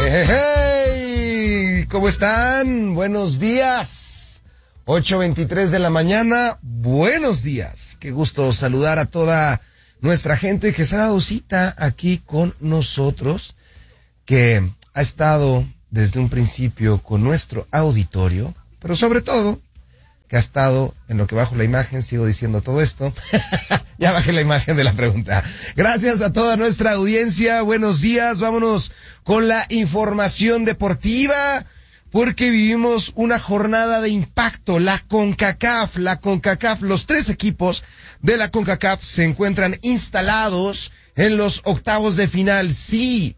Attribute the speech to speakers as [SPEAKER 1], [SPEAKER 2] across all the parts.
[SPEAKER 1] Hey, ¿cómo están? Buenos días. 8:23 de la mañana. Buenos días. Qué gusto saludar a toda nuestra gente que se ha dado cita aquí con nosotros, que ha estado desde un principio con nuestro auditorio, pero sobre todo que ha estado en lo que bajo la imagen, sigo diciendo todo esto, ya bajé la imagen de la pregunta. Gracias a toda nuestra audiencia, buenos días, vámonos con la información deportiva, porque vivimos una jornada de impacto, la CONCACAF, los 3 equipos de la CONCACAF se encuentran instalados en los octavos de final, sí,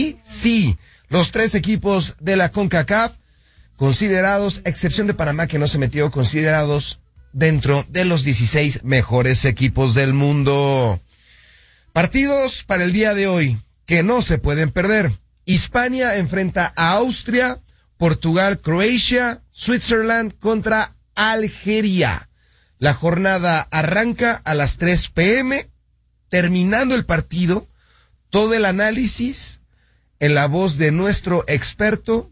[SPEAKER 1] los 3 equipos de la CONCACAF, considerados, excepción de Panamá que no se metió, considerados dentro de los 16 mejores equipos del mundo. Partidos para el día de hoy que no se pueden perder. Hispania enfrenta a Austria, Portugal, Croacia, Switzerland contra Algeria. La jornada arranca a las 3 p.m. Terminando el partido, todo el análisis en la voz de nuestro experto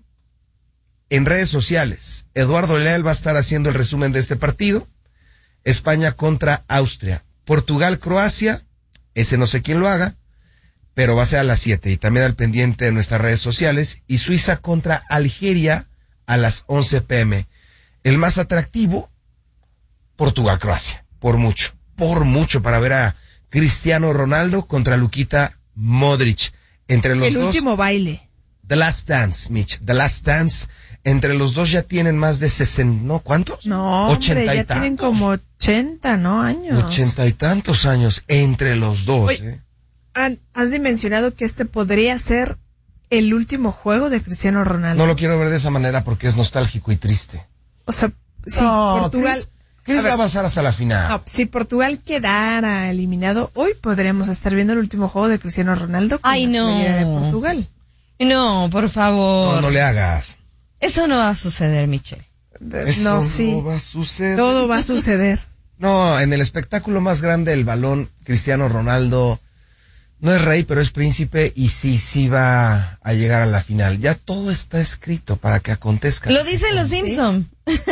[SPEAKER 1] en redes sociales. Eduardo Leal va a estar haciendo el resumen de este partido. España contra Austria. Portugal, Croacia, ese no sé quién lo haga, pero va a ser a las 7 y también al pendiente de nuestras redes sociales. Y Suiza contra Algeria a las 11 p.m. El más atractivo, Portugal, Croacia, por mucho para ver a Cristiano Ronaldo contra Luka Modric. Entre los dos.
[SPEAKER 2] El último baile.
[SPEAKER 1] The Last Dance, Mitch. The Last Dance. Entre los dos ya tienen más de 60, ¿no? ¿Cuántos?
[SPEAKER 2] No,
[SPEAKER 1] 80
[SPEAKER 2] hombre,
[SPEAKER 1] y
[SPEAKER 2] ya
[SPEAKER 1] tantos.
[SPEAKER 2] tienen como 80, ¿no? Años.
[SPEAKER 1] 80 y tantos años entre los dos.
[SPEAKER 2] Oye, has dimensionado que este podría ser el último juego de Cristiano Ronaldo.
[SPEAKER 1] No lo quiero ver de esa manera porque es nostálgico y triste.
[SPEAKER 2] O sea, si
[SPEAKER 1] No,
[SPEAKER 2] Portugal...
[SPEAKER 1] Chris va a avanzar hasta la final.
[SPEAKER 2] No, si Portugal quedara eliminado, hoy podríamos estar viendo el último juego de Cristiano Ronaldo con la playera de Portugal.
[SPEAKER 3] No, por favor.
[SPEAKER 1] No le hagas.
[SPEAKER 3] Eso no va a suceder, Michelle.
[SPEAKER 1] Eso
[SPEAKER 2] no, sí.
[SPEAKER 1] no va a suceder.
[SPEAKER 2] Todo va a suceder.
[SPEAKER 1] No, en el espectáculo más grande del balón, Cristiano Ronaldo no es rey, pero es príncipe y sí va a llegar a la final. Ya todo está escrito para que acontezca.
[SPEAKER 3] Lo dicen los Simpson.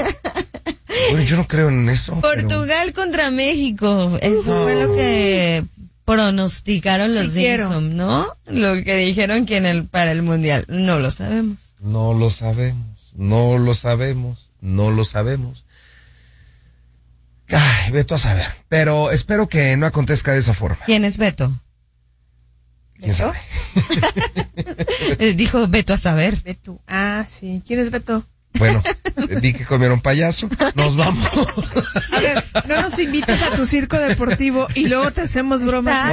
[SPEAKER 1] Bueno, yo no creo en eso.
[SPEAKER 3] Portugal contra México. Eso fue lo que pronosticaron los Simpson, ¿no? Lo que dijeron que para el Mundial. No lo sabemos.
[SPEAKER 1] No lo sabemos. Ay, Beto a saber. Pero espero que no acontezca de esa forma.
[SPEAKER 3] ¿Quién es Beto?
[SPEAKER 1] ¿Quién sabe?
[SPEAKER 3] Dijo Beto a saber.
[SPEAKER 2] Beto. Ah, sí. ¿Quién es Beto?
[SPEAKER 1] Bueno, vi que comieron payaso. Nos vamos.
[SPEAKER 2] A ver, no nos invitas a tu circo deportivo y luego te hacemos bromas.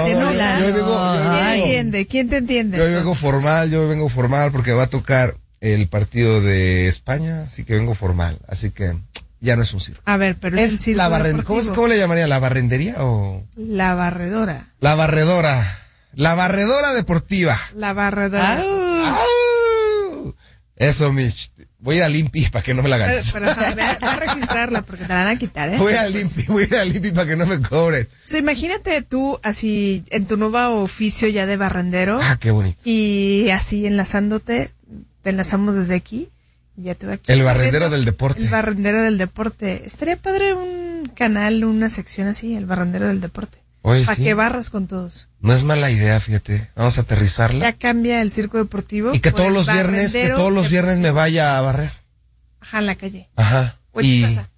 [SPEAKER 2] ¿Quién te entiende?
[SPEAKER 1] Yo vengo formal porque va a tocar el partido de España, así que vengo formal. Así que ya no es un circo.
[SPEAKER 2] A ver, pero es el circo
[SPEAKER 1] la
[SPEAKER 2] deportivo.
[SPEAKER 1] ¿Cómo le llamaría? ¿La barrendería o...?
[SPEAKER 2] La barredora.
[SPEAKER 1] La barredora deportiva.
[SPEAKER 2] La barredora.
[SPEAKER 1] ¡Au! Eso, Mitch. Voy a ir a Limpi para que no me la ganes.
[SPEAKER 2] Pero va a registrarla porque te la van a quitar, ¿eh?
[SPEAKER 1] Voy a ir a Limpi para que no me cobren.
[SPEAKER 2] O sea, imagínate tú así en tu nuevo oficio ya de barrendero.
[SPEAKER 1] Ah, qué bonito.
[SPEAKER 2] Y así enlazándote, te enlazamos desde aquí y ya te va aquí.
[SPEAKER 1] El barrendero del deporte.
[SPEAKER 2] El barrendero del deporte. Estaría padre un canal, una sección así, el barrendero del deporte.
[SPEAKER 1] Oye,
[SPEAKER 2] para
[SPEAKER 1] sí.
[SPEAKER 2] que barras con todos.
[SPEAKER 1] No es mala idea, fíjate. Vamos a aterrizarla.
[SPEAKER 2] Ya cambia el circo deportivo.
[SPEAKER 1] Y que todos los viernes me vaya a barrer.
[SPEAKER 2] Ajá, en la calle.
[SPEAKER 1] Ajá.
[SPEAKER 2] Oye, ¿qué pasa?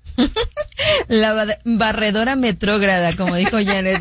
[SPEAKER 3] La barredora metrógrada, como dijo Janet.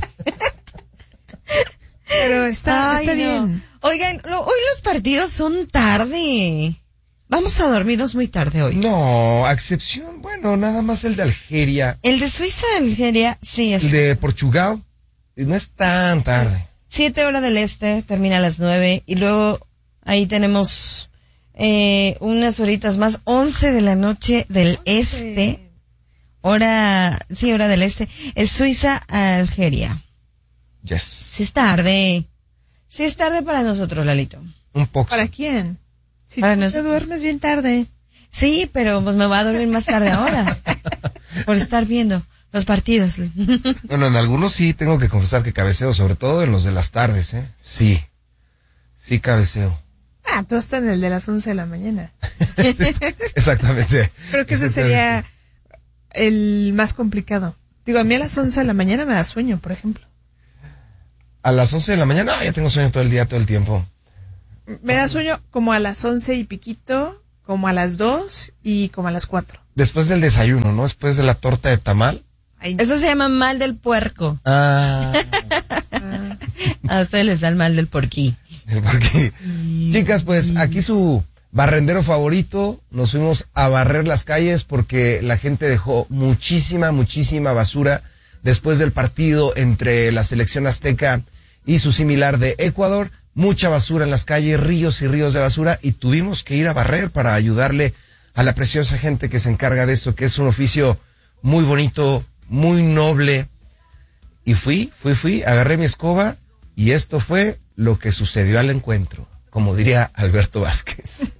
[SPEAKER 2] Pero está bien.
[SPEAKER 3] Oigan, hoy los partidos son tarde. Vamos a dormirnos muy tarde hoy.
[SPEAKER 1] No, a excepción, bueno, nada más el de Algeria.
[SPEAKER 3] El de Suiza, Algeria, sí es.
[SPEAKER 1] El de Portugal, no es tan tarde.
[SPEAKER 3] 7 horas del este, termina a las 9, y luego ahí tenemos unas horitas más, 11 de la noche del este, hora del este, es Suiza, Algeria.
[SPEAKER 1] Yes.
[SPEAKER 3] Sí es tarde para nosotros, Lalito.
[SPEAKER 1] Un poco.
[SPEAKER 2] ¿Para quién? Si
[SPEAKER 3] para
[SPEAKER 2] tú
[SPEAKER 3] nosotros.
[SPEAKER 2] te duermes bien tarde.
[SPEAKER 3] Sí, pero pues me voy a dormir más tarde ahora, por estar viendo los partidos.
[SPEAKER 1] Bueno, en algunos sí tengo que confesar que cabeceo, sobre todo en los de las tardes, ¿eh? Sí cabeceo.
[SPEAKER 2] Tú estás en el de las 11 de la mañana.
[SPEAKER 1] Exactamente.
[SPEAKER 2] Creo que ese sería el más complicado. Digo, a mí a las 11 de la mañana me da sueño, por ejemplo.
[SPEAKER 1] ¿A las 11 de la mañana? No, ya tengo sueño todo el día, todo el tiempo.
[SPEAKER 2] Me da sueño como a las 11 y piquito, como a las 2 y como a las 4.
[SPEAKER 1] Después del desayuno, ¿no? Después de la torta de tamal.
[SPEAKER 3] Eso se llama mal del puerco.
[SPEAKER 1] A
[SPEAKER 3] ustedes les da el mal del porquí.
[SPEAKER 1] Chicas, pues aquí su barrendero favorito. Nos fuimos a barrer las calles porque la gente dejó muchísima basura después del partido entre la selección azteca y su similar de Ecuador. Mucha basura en las calles, ríos y ríos de basura, y tuvimos que ir a barrer para ayudarle a la preciosa gente que se encarga de eso, que es un oficio muy bonito, muy noble. Y fui, agarré mi escoba y esto fue lo que sucedió al encuentro, como diría Alberto Vázquez.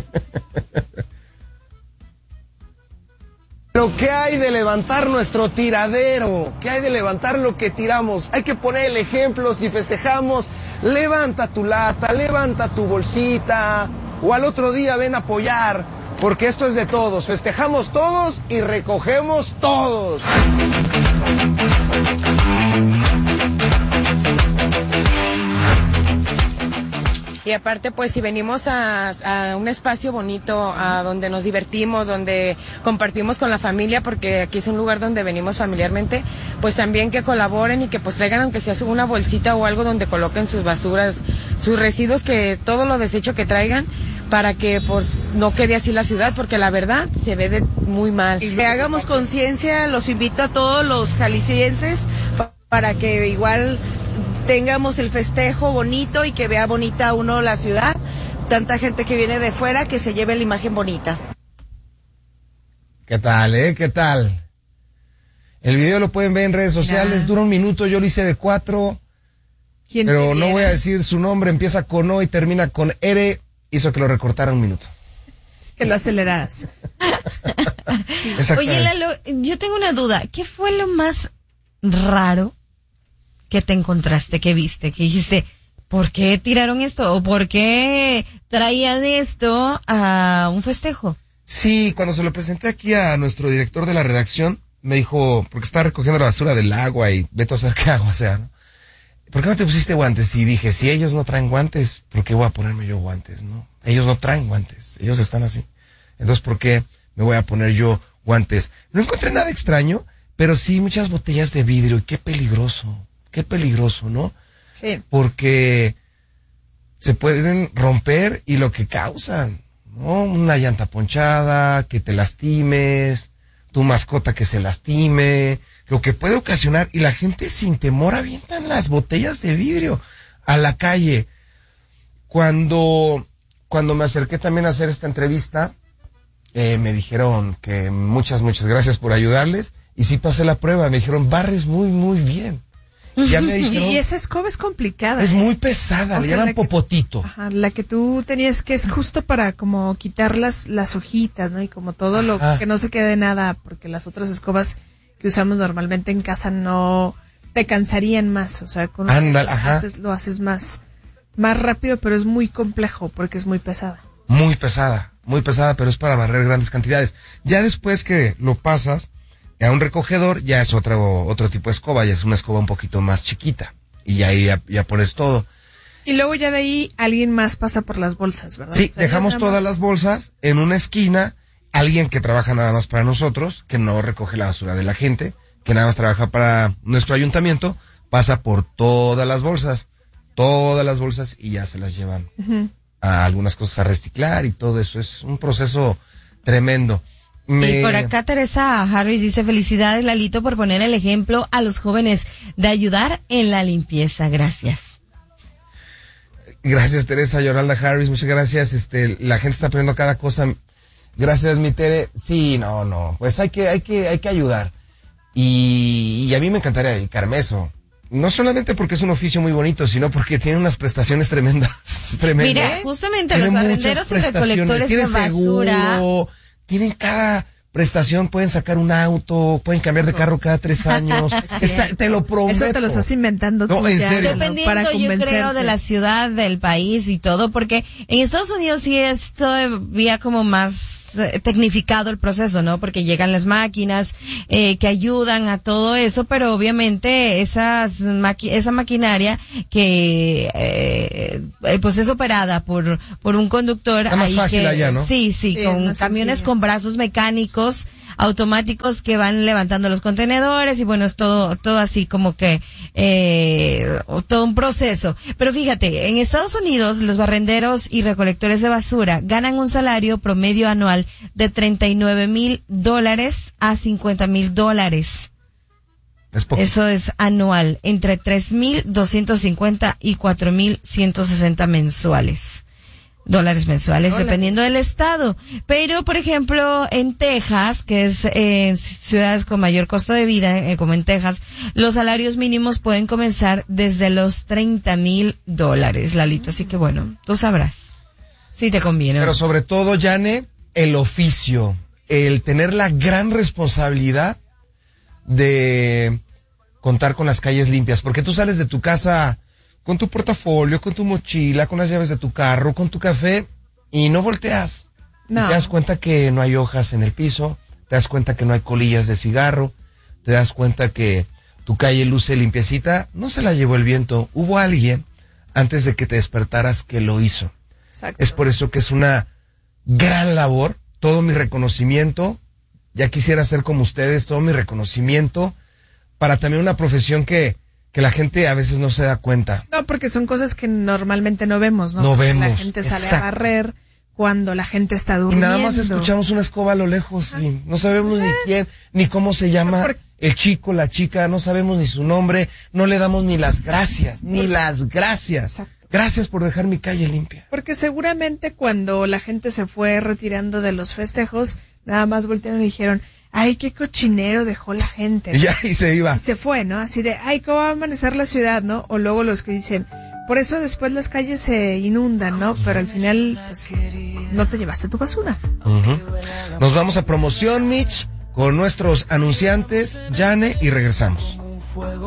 [SPEAKER 1] Pero ¿qué hay de levantar nuestro tiradero? ¿Qué hay de levantar lo que tiramos? Hay que poner el ejemplo si festejamos. Levanta tu lata, levanta tu bolsita, o al otro día ven a apoyar, porque esto es de todos. Festejamos todos y recogemos todos.
[SPEAKER 4] Y aparte, pues si venimos a un espacio bonito, a donde nos divertimos, donde compartimos con la familia, porque aquí es un lugar donde venimos familiarmente, pues también que colaboren y que pues traigan aunque sea una bolsita o algo donde coloquen sus basuras, sus residuos, que todo lo desecho que traigan, para que pues no quede así la ciudad, porque la verdad se ve muy mal.
[SPEAKER 5] Y que hagamos conciencia, los invito a todos los jaliscienses para que igual tengamos el festejo bonito y que vea bonita uno la ciudad. Tanta gente que viene de fuera, que se lleve la imagen bonita.
[SPEAKER 1] ¿Qué tal, ¿Qué tal? El video lo pueden ver en redes sociales, dura 1 minuto, yo lo hice de 4, pero no voy a decir su nombre, empieza con O y termina con R, hizo que lo recortara 1 minuto.
[SPEAKER 2] Que lo aceleraras.
[SPEAKER 3] Sí. Oye, Lalo, yo tengo una duda, ¿qué fue lo más raro que te encontraste, que viste, que dijiste, ¿por qué tiraron esto? ¿O por qué traían esto a un festejo?
[SPEAKER 1] Sí, cuando se lo presenté aquí a nuestro director de la redacción, me dijo, porque estaba recogiendo la basura del agua y vete a saber qué agua sea, ¿no? ¿Por qué no te pusiste guantes? Y dije, si ellos no traen guantes, ¿por qué voy a ponerme yo guantes, no? Ellos no traen guantes, ellos están así. Entonces, ¿por qué me voy a poner yo guantes? No encontré nada extraño, pero sí muchas botellas de vidrio, y qué peligroso, ¿no?
[SPEAKER 2] Sí.
[SPEAKER 1] Porque se pueden romper y lo que causan, ¿no? Una llanta ponchada, que te lastimes, tu mascota que se lastime, lo que puede ocasionar, y la gente sin temor avientan las botellas de vidrio a la calle. Cuando me acerqué también a hacer esta entrevista, me dijeron que muchas gracias por ayudarles, y sí pasé la prueba, me dijeron, barres muy bien. Ya me dijeron,
[SPEAKER 2] y esa escoba es complicada.
[SPEAKER 1] Es muy pesada, le llaman popotito.
[SPEAKER 2] Ajá, la que tú tenías, que es justo para como quitar las hojitas, ¿no? Y como todo lo que no se quede nada, porque las otras escobas que usamos normalmente en casa no te cansarían más, o sea, con lo haces más rápido, pero es muy complejo porque es muy pesada.
[SPEAKER 1] Muy pesada, pero es para barrer grandes cantidades. Ya después que lo pasas a un recogedor, ya es otro tipo de escoba, ya es una escoba un poquito más chiquita, y ahí ya pones todo.
[SPEAKER 2] Y luego ya de ahí alguien más pasa por las bolsas, ¿verdad?
[SPEAKER 1] Sí, o sea, dejamos todas las bolsas en una esquina, alguien que trabaja nada más para nosotros, que no recoge la basura de la gente, que nada más trabaja para nuestro ayuntamiento, pasa por todas las bolsas, y ya se las llevan a algunas cosas a reciclar, y todo eso es un proceso tremendo.
[SPEAKER 3] Y por acá Teresa Harris dice, felicidades Lalito por poner el ejemplo a los jóvenes de ayudar en la limpieza, gracias.
[SPEAKER 1] Gracias Teresa, Yoralda Harris, muchas gracias, la gente está poniendo cada cosa, gracias mi Tere, sí, no, pues hay que ayudar, y a mí me encantaría dedicarme a eso. No solamente porque es un oficio muy bonito, sino porque tiene unas prestaciones tremendas.
[SPEAKER 3] Mira, justamente los barrenderos y recolectores de basura
[SPEAKER 1] tienen cada prestación, pueden sacar un auto, pueden cambiar de carro cada 3 años. Te lo prometo.
[SPEAKER 2] Eso te lo estás inventando tú.
[SPEAKER 1] No, en serio.
[SPEAKER 3] Dependiendo, yo creo, de la ciudad, del país y todo, porque en Estados Unidos sí es todavía como más tecnificado el proceso, ¿no? Porque llegan las máquinas que ayudan a todo eso, pero obviamente esa maquinaria que pues es operada por un conductor.
[SPEAKER 1] Está más fácil allá, ¿no?
[SPEAKER 3] Sí, con camiones con brazos mecánicos automáticos que van levantando los contenedores y bueno, es todo así como que todo un proceso. Pero fíjate, en Estados Unidos los barrenderos y recolectores de basura ganan un salario promedio anual de $39,000 a $50,000.
[SPEAKER 1] Es poco.
[SPEAKER 3] Eso es anual, entre 3,250 y 4,160 dólares mensuales, dependiendo del estado. Pero, por ejemplo, en Texas, que es ciudades con mayor costo de vida, como en Texas, los salarios mínimos pueden comenzar desde los $30,000, Lalito. Así que bueno, tú sabrás si te conviene.
[SPEAKER 1] Pero sobre todo, Yane, el oficio, el tener la gran responsabilidad de contar con las calles limpias, porque tú sales de tu casa con tu portafolio, con tu mochila, con las llaves de tu carro, con tu café, y no volteas. No. Te das cuenta que no hay hojas en el piso, te das cuenta que no hay colillas de cigarro, te das cuenta que tu calle luce limpiecita, no se la llevó el viento, hubo alguien antes de que te despertaras que lo hizo. Exacto. Es por eso que es una gran labor, todo mi reconocimiento, ya quisiera ser como ustedes, todo mi reconocimiento para también una profesión que la gente a veces no se da cuenta.
[SPEAKER 2] No, porque son cosas que normalmente no vemos, ¿no?
[SPEAKER 1] No
[SPEAKER 2] porque
[SPEAKER 1] vemos.
[SPEAKER 2] La gente sale a barrer cuando la gente está durmiendo.
[SPEAKER 1] Y nada más escuchamos una escoba a lo lejos y no sabemos ni quién, ni cómo se llama el chico, la chica, no sabemos ni su nombre, no le damos ni las gracias, Exacto. Gracias por dejar mi calle limpia.
[SPEAKER 2] Porque seguramente cuando la gente se fue retirando de los festejos, nada más voltearon y dijeron, ay, qué cochinero dejó la gente, ¿no?
[SPEAKER 1] Y se iba.
[SPEAKER 2] Y se fue, ¿no? Así de, ay, ¿cómo va a amanecer la ciudad, no? O luego los que dicen, por eso después las calles se inundan, ¿no? Pero al final, pues, no te llevaste tu basura.
[SPEAKER 1] Uh-huh. Nos vamos a promoción, Mitch, con nuestros anunciantes, Yane, y regresamos.